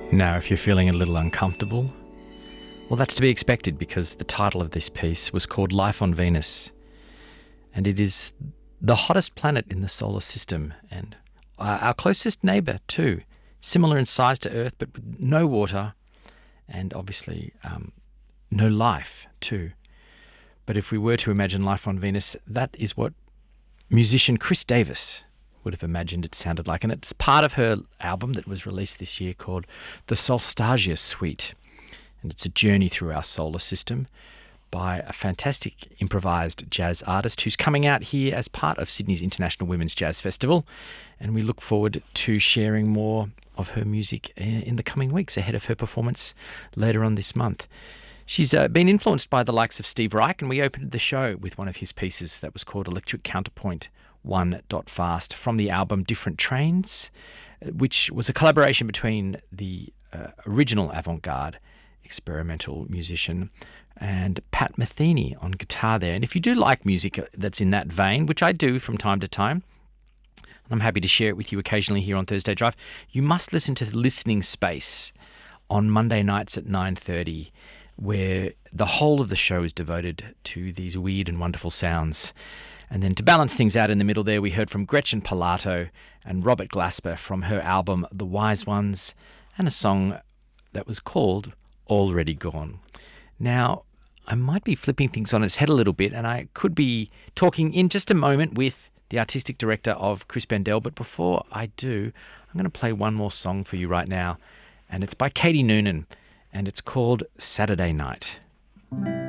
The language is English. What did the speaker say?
Now, if you're feeling a little uncomfortable, well, that's to be expected because the title of this piece was called Life on Venus, and it is the hottest planet in the solar system and our closest neighbour too, similar in size to Earth but with no water and obviously no life too. But if we were to imagine life on Venus, that is what musician Chris Davis would have imagined it sounded like. And it's part of her album that was released this year called The Solstasia Suite. And it's a journey through our solar system by a fantastic improvised jazz artist who's coming out here as part of Sydney's International Women's Jazz Festival. And we look forward to sharing more of her music in the coming weeks ahead of her performance later on this month. She's been influenced by the likes of Steve Reich, and we opened the show with one of his pieces that was called Electric Counterpoint 1.fast from the album Different Trains, which was a collaboration between the original avant-garde experimental musician and Pat Metheny on guitar there. And if you do like music that's in that vein, which I do from time to time, and I'm happy to share it with you occasionally here on Thursday Drive, you must listen to Listening Space on Monday nights at 9:30, where the whole of the show is devoted to these weird and wonderful sounds. And then to balance things out in the middle there, we heard from Gretchen Pilato and Robert Glasper from her album The Wise Ones, and a song that was called Already Gone. Now, I might be flipping things on its head a little bit, and I could be talking in just a moment with the artistic director of Chris Bendel, but before I do, I'm going to play one more song for you right now, and it's by Katie Noonan, and it's called Saturday Night.